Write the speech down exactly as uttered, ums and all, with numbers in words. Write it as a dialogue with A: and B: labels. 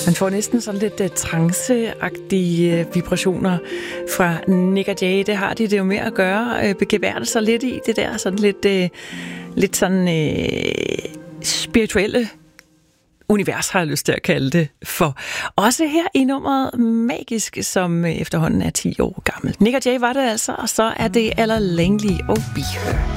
A: Man får næsten sådan lidt uh, tranceagtige uh, vibrationer fra Nick og Jay. Det har de det jo med at gøre. Uh, Begeværte sig lidt i det der sådan lidt, uh, lidt sådan uh, spirituelle univers, har jeg lyst til at kalde det for. Også her i nummeret Magisk, som efterhånden er ti år gammel. Nick og Jay var det altså, og så er det Ella Langley og Be Her.